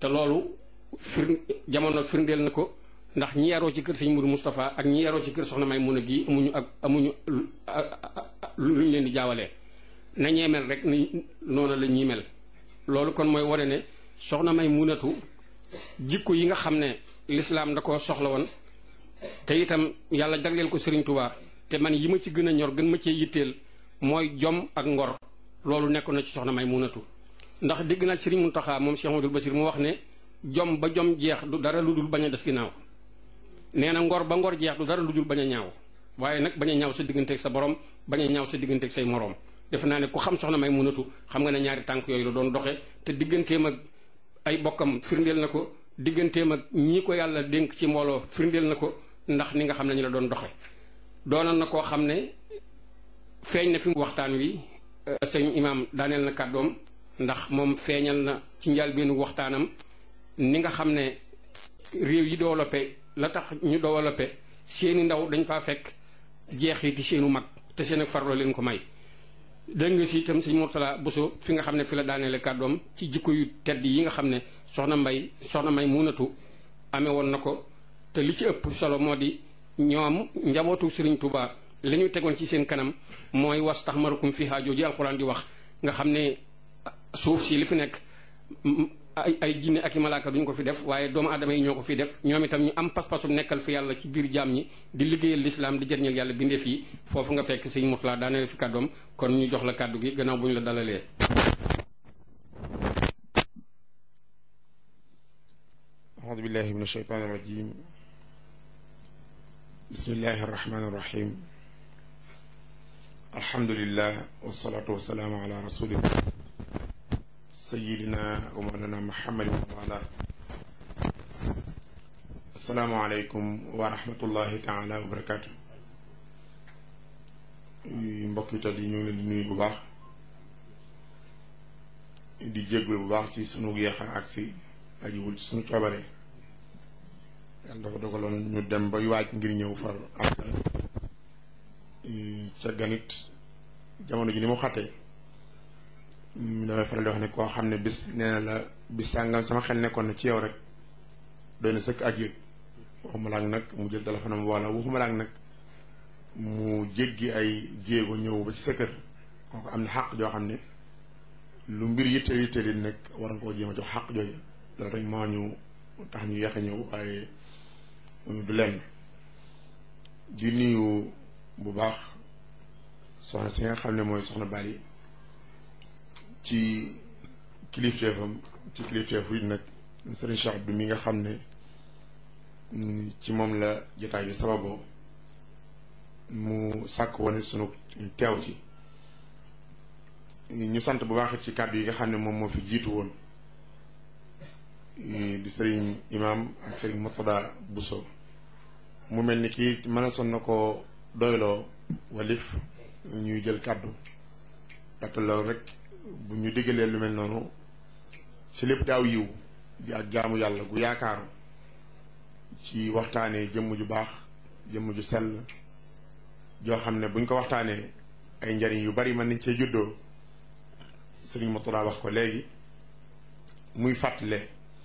te loolu jamono firndeel na ko ndax ñi yaroo ci kër sëñ Mourou Moustapha ak ñi yaroo ci kër soxna Maymuna gi amuñu luñ leen di jaawalee na ñeemel rek ni noonu la ñuy mel. loolu kon mooy wane ne soxna Maymunatu jikko yi nga xam ne lislaam da ko soxla woon te itam yàlla jagleel ko Serigne Touba te man yi ma ci gën a ñor gën ma cee yitteel mooy jom ak ngor loolu nekkoon na ci soxna Maymunatu ndax dégg naa Serigne Mountakha moom Cheikh Amadou Bassir mu wax ne jom ba jom jeex du dara lu dul bañ a des ginnaaw nee na ngor ba ngor jeex du dara lu dul bañ a ñaaw waaye nag bañ a ñaaw sa digganteeg sa borom bañ a ñaaw sa digganteeg say moroom defe naa ne ku xam soxna Maymunatu xam nga ne ñaari tànk yooyu la doon doxe te digganteem ak ay bokkam firndeel na ko digganteem ak ñii ko yàlla dénk ci mbooloo firndeel na ko ndax ni nga xam ne ñu la doon doxe doonoon na koo xam ne feeñ na fi waxtaan wi sëñ imaam daaneel na kàddoom ndax moom feeñal na ci njëlbéenu waxtaanam ni nga xam ne réew yi développé la tax ñu développé seeni ndaw dañ faa fekk jeexiti seenu mag te seen ak farlo leen ko may dégg nga si itam sëñ Mourtala Bousso fi nga xam ne fi la daaneele kàddoom ci jikko yu tedd yi nga xam ne soxna Maymunatu amee woon na ko te li ci ëpp solo moo di ñoom njabootu Serigne Touba li ñu tegoon ci seen kanam mooy wastaxmarukum fiha jooju alxuraan di wax nga xam ne suuf si li fi nekk ay jinne ak i malaaka duñ ko fi def waaye doomu aadama yi ñoo ko fi def ñoom itam ñu am pas-pasum nekkal fi yàlla ci biir jaam ñi di liggéeyal lislaam di jëriñal yàlla bindeef yi foofu nga fekk sëñ Mourtala daaneel fi kàddoom kon ñu jox la kàddu gi gannaaw bu ñu la dalalee. audu billahi min ashaytaani rajim bismillahi arrahmani irrahim alhamdulillah wasalaatu wasalaamu ala rasulillah sayidina wa mawlana muhammadin wa ala assalaamu aleykum wa rahmatullahi taala wa barakaatu. mbokk yi tedd yi ñu ngi leen di nuyu bu baax di jéggul bu baax ci sunu yeexa agsi ajiwul ci sunu coobare yàlla dafa dogaloon ñu dem ba waaj ngir ñëw far am ca ganit jamono ji ni mu xattee damay faral di wax ne koo xam ne bis nee na la bis sàngam sama xel nekkoon na ci yow rek doy na sëkk ak yëg waxuma laak nag mu jël téléphone am wala waxuma laak nag mu jéggi ay jéego ñëw ba ci sa kër kooku am na xàq joo xam ne lu mbir yitteel yitteel yi nag war nga koo jéem a jox xàq jooju loolu rek moo ñu tax ñu yeex a ñëw waaye du lenn di nuyu bu baax soxna si nga xam ne mooy soxna Bali ci kilifteefam ci kilifteefu it nag Serigne Cheikh Abdou mi nga xam ne ci moom la jotaay bi sababoo mu sàkk woon sunu teew ci ñu sant bu baax ci kàddu yi nga xam ne moom moo fi jiitu woon di Serigne Imam ak Serigne Mourtada Bousso mu mel ni kii mën a son na ko doyloo walif ñuy jël kàddu ndaxte loolu rek bu ñu diggalee lu mel noonu ci lépp daaw yiw di ak jaamu yàlla gu yaakaaru ci waxtaanee jëmm ju baax jëmm ju sell joo xam ne buñ ko waxtaanee ay njariñ yu bari mën nañ cee juddoo Sëriñ Mourtada wax ko léegi muy fàttali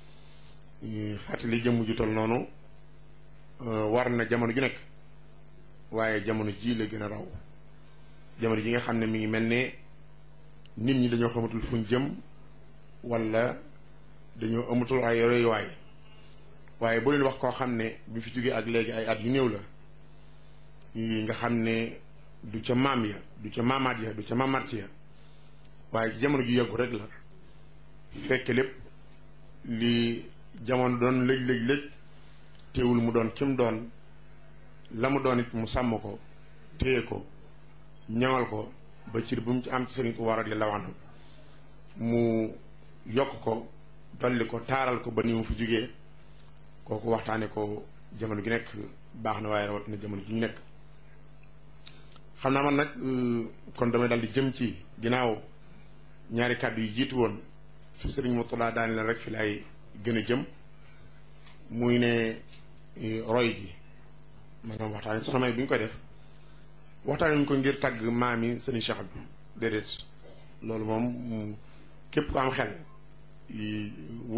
jëmm ju tol noonu war na jamono ju nekk waaye jamono ji la gën a raw jamono ji nga xam ne mi ngi mel ne nit ñi dañoo xamatul fuñ jëm wala dañoo amatul ay royuwaay waaye boo leen wax koo xam ne bi fi jógee ak léegi ay at yu néew la nga xam ne du ca maam ya du ca maamaat ya du ca maamaat ya waaye ci jamono ju yàggu rek la fekk lépp li jamono doon lëj teewul mu doon kim doon la mu doon it mu sàmm ko téye ko ñaŋal ko ba cir bu mu ci am ci Sëriñ Tuubaa radiyallaahu anhu mu yokk ko dolli ko taaral ko ba ni mu fi jógee kooku waxtaane ko jamono gi nekk baax na waaye rawatina jamono gi ñu nekk xam naa man nag kon damay dal di jëm ci ginnaaw ñaari kàddu yi jiitu woon fi Sëriñ Mourtada daane leen rek fi laay gën a jëm muy ne roy gi maanaam waxtaane soxna May bi ñu koy def waxtaane ñu ko ngir tàgg maami Sëriñ Cheikh Abdou déedéet loolu moom képp ko am xel